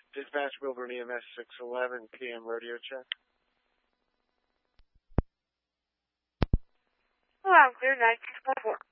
Dispatch Wilburn EMS 611 PM radio check. Hello, clear 9614.